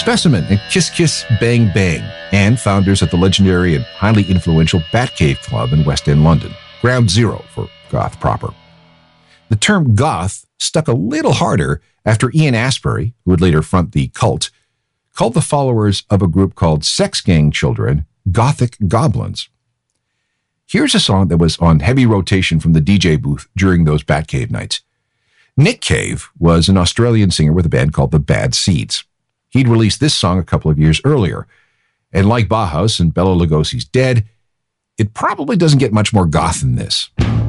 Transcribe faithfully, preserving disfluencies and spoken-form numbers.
Specimen and Kiss Kiss Bang Bang, and founders of the legendary and highly influential Batcave Club in West End, London, ground zero for goth proper. The term goth stuck a little harder after Ian Astbury, who would later front the Cult, called the followers of a group called Sex Gang Children Gothic Goblins. Here's a song that was on heavy rotation from the D J booth during those Batcave nights. Nick Cave was an Australian singer with a band called the Bad Seeds. He'd released this song a couple of years earlier, and like Bauhaus and Bela Lugosi's Dead, it probably doesn't get much more goth than this.